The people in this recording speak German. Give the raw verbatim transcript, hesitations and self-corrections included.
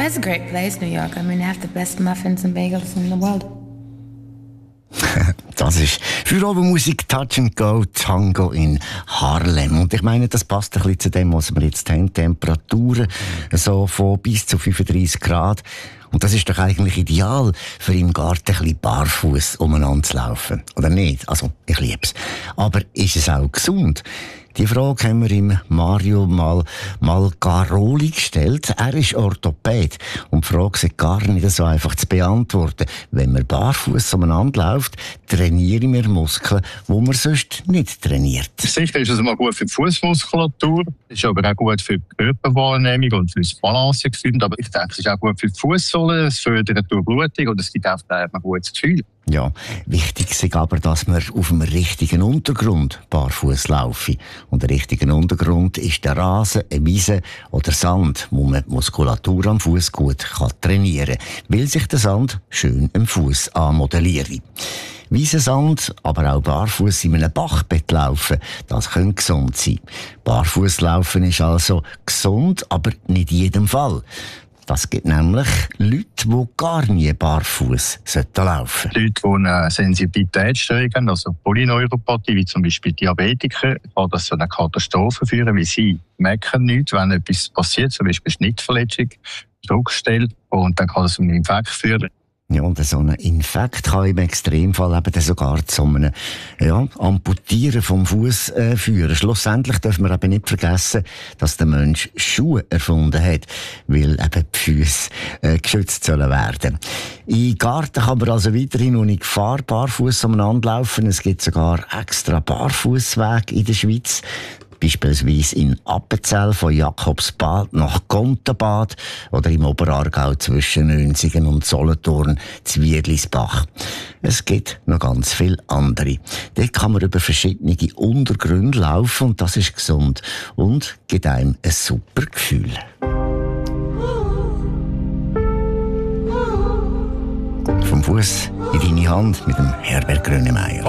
it's a great place, New York. I mean, they have the best muffins and bagels in the world. Das ist für Abendmusik Touch and Go Tango in Harlem. Und ich meine, das passt ein bisschen zu dem, was wir jetzt haben. Temperaturen so von bis zu fünfunddreissig Grad. Und das ist doch eigentlich ideal, für im Garten ein bisschen barfuß umeinander zu laufen. Oder nicht? Also, ich lieb's. Aber ist es auch gesund? Die Frage haben wir ihm Mario mal, mal Garoli gestellt. Er ist Orthopäd und die Frage ist gar nicht so einfach zu beantworten. Wenn man barfuß umeinander läuft, trainieren wir Muskeln, die man sonst nicht trainiert. Sicher ist es mal gut für die Fußmuskulatur, ist aber auch gut für die Körperwahrnehmung und für das Balancegefühl. Aber ich denke, es ist auch gut für die Fußsohle, es fördert die Durchblutung und es gibt auch ein gutes Gefühl. Ja, wichtig ist aber, dass man auf einem richtigen Untergrund barfuß laufen. Und der richtige Untergrund ist der Rasen, eine Wiese oder Sand, wo man die Muskulatur am Fuß gut kann trainieren kann, weil sich der Sand schön am Fuß anmodelliert. Wiesensand, aber auch barfuß in einem Bachbett laufen, das könnte gesund sein. Barfuß laufen ist also gesund, aber nicht in jedem Fall. Das gibt nämlich Leute, die gar nie barfuß laufen sollten. Leute, die eine Sensibilitätsstörung haben, also Polyneuropathie, wie zum Beispiel Diabetiker, kann das zu einer Katastrophe führen, weil sie merken nichts, wenn etwas passiert, zum Beispiel Schnittverletzung, Druckstelle, und dann kann das zu einem Infekt führen. Ja, und so ein Infekt kann im Extremfall eben sogar zu einem ja, Amputieren vom Fuß äh, führen. Schlussendlich dürfen wir eben nicht vergessen, dass der Mensch Schuhe erfunden hat, weil eben die Füße äh, geschützt sollen werden. Im Garten kann man also weiterhin ohne Gefahr barfuß umeinander laufen. Es gibt sogar extra Barfußwege in der Schweiz. Beispielsweise in Appenzell von Jakobsbad nach Gontenbad oder im Oberaargau zwischen Nünzigen und Solothurn zu Wiedlisbach. Es gibt noch ganz viele andere. Dort kann man über verschiedene Untergründe laufen und das ist gesund und gibt einem ein super Gefühl. Vom Fuß in deine Hand mit dem Herbert Grönemeyer.